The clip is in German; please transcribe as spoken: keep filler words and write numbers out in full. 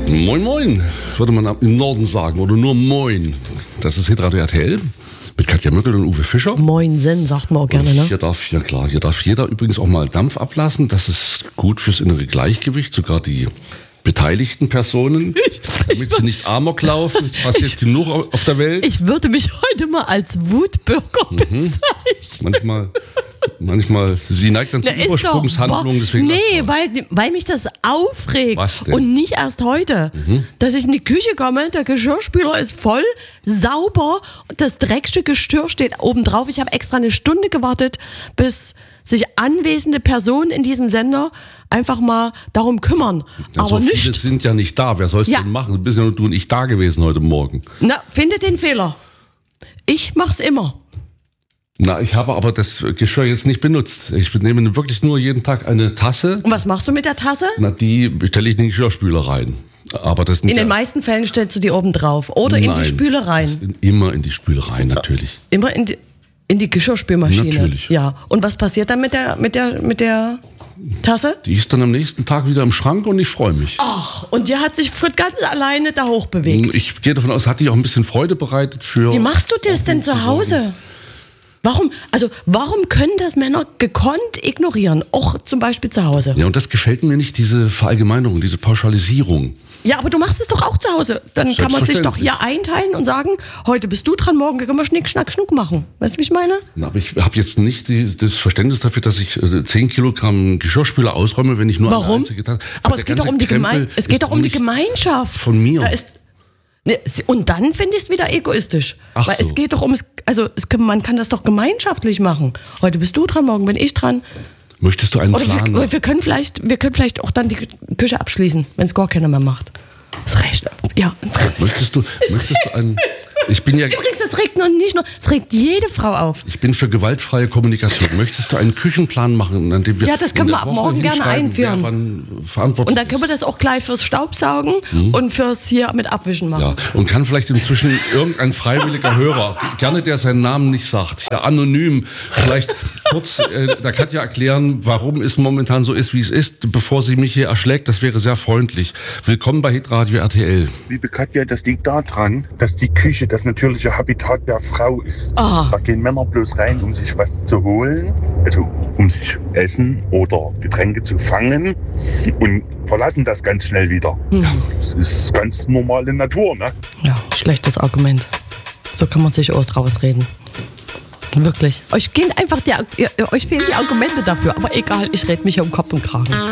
Moin Moin, würde man im Norden sagen, oder nur Moin. Das ist Hitradio R T L mit Katja Möckel und Uwe Fischer. Moinsen, sagt man auch gerne, ne? Hier darf, ja klar, hier darf jeder übrigens auch mal Dampf ablassen. Das ist gut fürs innere Gleichgewicht, sogar die beteiligten Personen, ich, damit ich, sie nicht Amok laufen. Es passiert ich, genug auf der Welt. Ich würde mich heute mal als Wutbürger mhm. bezeichnen. Manchmal... Manchmal, sie neigt dann zu Na, Übersprungshandlungen. Deswegen nee, weil, weil mich das aufregt. Was denn? Und nicht erst heute. Mhm. Dass ich in die Küche komme, der Geschirrspüler ist voll, sauber, das dreckige Geschirr steht oben drauf. Ich habe extra eine Stunde gewartet, bis sich anwesende Personen in diesem Sender einfach mal darum kümmern. Ja, aber so viele nicht. sind ja nicht da. Wer soll es ja. denn machen? Du bist ja nur du und ich da gewesen heute Morgen. Na, finde den Fehler. Ich mach's immer. Na, ich habe aber das Geschirr jetzt nicht benutzt. Ich nehme wirklich nur jeden Tag eine Tasse. Und was machst du mit der Tasse? Na, die stelle ich in den Geschirrspüler rein. Aber das in den ja meisten Fällen stellst du die oben drauf oder Nein, in die Spüle rein? In, immer in die Spüle rein, natürlich. Immer in die, in die Geschirrspülmaschine? Natürlich. Ja. Und was passiert dann mit der, mit der, mit der Tasse? Die ist dann am nächsten Tag wieder im Schrank und ich freue mich. Ach, und der hat sich Frit ganz alleine da hochbewegt. Ich gehe davon aus, hat dich auch ein bisschen Freude bereitet für... Wie machst du das denn zu Hause? Warum, also warum können das Männer gekonnt ignorieren, auch zum Beispiel zu Hause? Ja, und das gefällt mir nicht, diese Verallgemeinerung, diese Pauschalisierung. Ja, aber du machst es doch auch zu Hause. Dann kann man sich doch hier einteilen und sagen, heute bist du dran, morgen können wir Schnick, Schnack, Schnuck machen. Weißt du, wie ich meine? Na, aber ich habe jetzt nicht die, das Verständnis dafür, dass ich äh, zehn Kilogramm Geschirrspüler ausräume, wenn ich nur Warum? eine einzige Tasse... Aber es geht doch um die, Geme- es geht doch um die Gemeinschaft. Von mir. Da ist, und dann finde ich es wieder egoistisch. Ach Weil so. es geht doch um, also es kann, man kann das doch gemeinschaftlich machen. Heute bist du dran, morgen bin ich dran. Möchtest du einen Oder Plan? Wir, wir, können vielleicht, wir können vielleicht auch dann die Küche abschließen, wenn es gar keiner mehr macht. Das reicht. Ja. Möchtest du, möchtest du einen... Ich bin ja, Übrigens, das regt noch nicht nur, es regt jede Frau auf. Ich bin für gewaltfreie Kommunikation. Möchtest du einen Küchenplan machen, an dem wir Ja, das können wir ab morgen gerne einführen. Wann verantwortlich und dann können wir das auch gleich fürs Staubsaugen mhm. und fürs hier mit Abwischen machen. Ja, und kann vielleicht inzwischen irgendein freiwilliger Hörer, gerne der seinen Namen nicht sagt, ja, anonym, vielleicht kurz, äh, da kann ja erklären, warum es momentan so ist, wie es ist, bevor sie mich hier erschlägt. Das wäre sehr freundlich. Willkommen bei Hitradio R T L. Liebe Katja, das liegt daran, dass die Küche das natürliche Habitat der Frau ist. Aha. Da gehen Männer bloß rein, um sich was zu holen, also um sich Essen oder Getränke zu fangen und verlassen das ganz schnell wieder. Mhm. Das ist ganz normale Natur, ne? Ja, schlechtes Argument. So kann man sich aus rausreden. Wirklich. Euch gehen einfach die, euch fehlen die Argumente dafür, aber egal, ich rede mich hier um Kopf und Kragen.